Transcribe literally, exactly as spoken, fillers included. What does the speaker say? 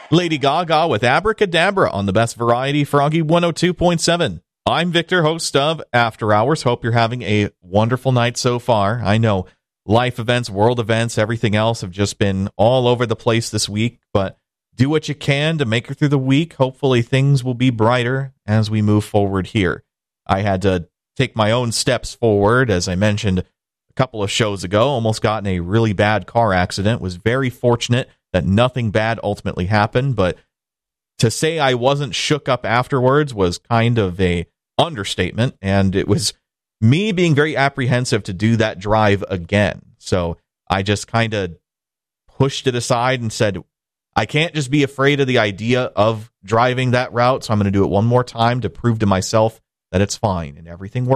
Lady Gaga with Abracadabra on the best variety, Froggy one oh two point seven. I'm Victor, host of After Hours. Hope you're having a wonderful night so far. I know life events, world events, everything else have just been all over the place this week, but do what you can to make it through the week. Hopefully things will be brighter as we move forward here. I had to take my own steps forward, as I mentioned a couple of shows ago. Almost got in a really bad car accident. Was very fortunate that nothing bad ultimately happened, but to say I wasn't shook up afterwards was kind of a understatement, and it was me being very apprehensive to do that drive again. So I just kind of pushed it aside and said, I can't just be afraid of the idea of driving that route, so I'm going to do it one more time to prove to myself that it's fine and everything works.